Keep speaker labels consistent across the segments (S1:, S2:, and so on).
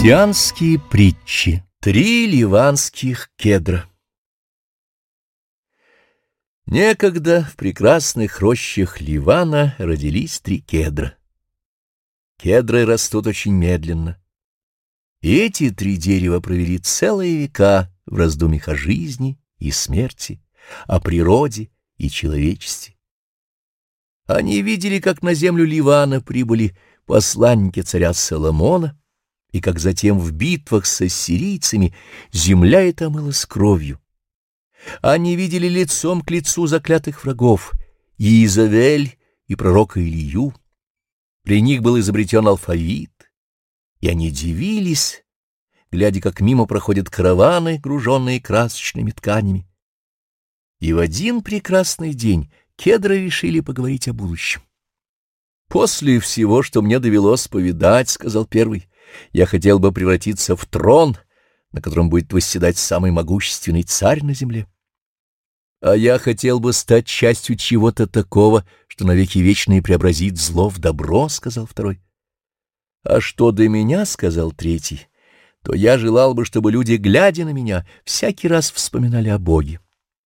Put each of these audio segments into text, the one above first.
S1: Христианские притчи. 3 ливанских кедра. Некогда в прекрасных рощах Ливана родились 3 кедра. Кедры растут очень медленно. И эти 3 дерева провели целые века в раздумьях о жизни и смерти, о природе и человечестве. Они видели, как на землю Ливана прибыли посланники царя Соломона, и как затем в битвах с ассирийцами земля эта омылась кровью. Они видели лицом к лицу заклятых врагов Иезавель и пророка Илью. При них был изобретен алфавит, и они дивились, глядя, как мимо проходят караваны, груженные красочными тканями. И в один прекрасный день кедры решили поговорить о будущем. «После всего, что мне довелось повидать, — сказал первый, — я хотел бы превратиться в трон, на котором будет восседать самый могущественный царь на земле. А я хотел бы стать частью чего-то такого, что навеки вечные преобразит зло в добро, — сказал второй. А что до меня, — сказал третий, — то я желал бы, чтобы люди, глядя на меня, всякий раз вспоминали о Боге.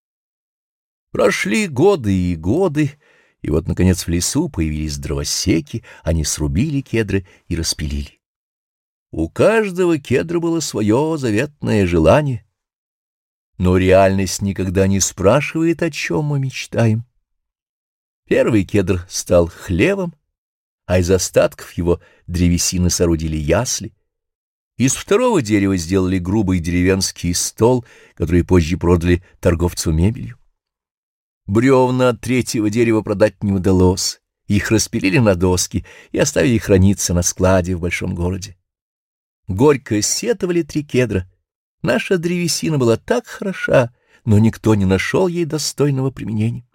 S1: Прошли годы и годы, и вот, наконец, в лесу появились дровосеки, они срубили кедры и распилили. У каждого кедра было свое заветное желание, но реальность никогда не спрашивает, о чем мы мечтаем. Первый кедр стал хлевом, а из остатков его древесины соорудили ясли. Из второго дерева сделали грубый деревенский стол, который позже продали торговцу мебелью. Бревна от третьего дерева продать не удалось, их распилили на доски и оставили храниться на складе в большом городе. Горько сетовали 3 кедра. Наша древесина была так хороша, но никто не нашел ей достойного применения.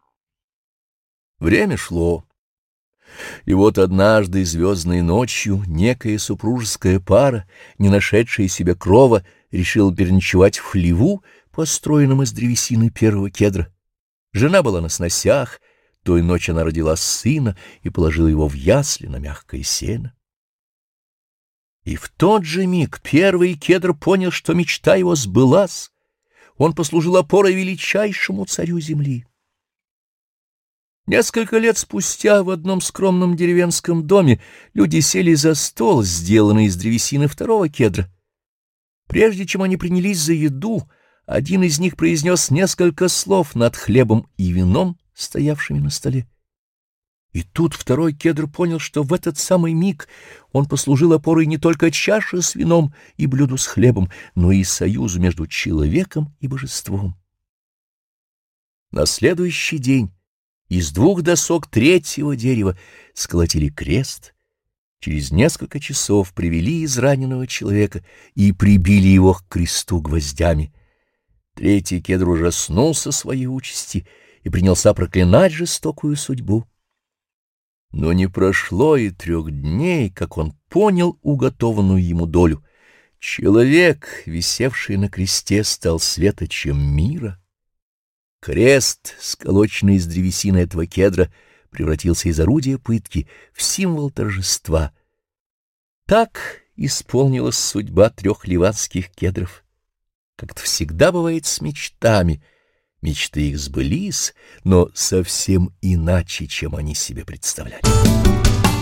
S1: Время шло, и вот однажды звездной ночью некая супружеская пара, не нашедшая себе крова, решила переночевать в хлеву, построенном из древесины первого кедра. Жена была на сносях, той ночью она родила сына и положила его в ясли на мягкое сено. И в тот же миг первый кедр понял, что мечта его сбылась. Он послужил опорой величайшему царю земли. Несколько лет спустя в одном скромном деревенском доме люди сели за стол, сделанный из древесины второго кедра. Прежде чем они принялись за еду, один из них произнес несколько слов над хлебом и вином, стоявшими на столе. И тут второй кедр понял, что в этот самый миг он послужил опорой не только чаше с вином и блюду с хлебом, но и союзу между человеком и божеством. На следующий день из 2 досок третьего дерева сколотили крест. Через несколько часов привели израненного человека и прибили его к кресту гвоздями. Третий кедр ужаснулся своей участи и принялся проклинать жестокую судьбу. Но не прошло и 3 дней, как он понял уготованную ему долю. Человек, висевший на кресте, стал светочем мира. Крест, сколоченный из древесины этого кедра, превратился из орудия пытки в символ торжества. Так исполнилась судьба 3 ливанских кедров. Как-то всегда бывает с мечтами. Мечты их сбылись, но совсем иначе, чем они себе представляли.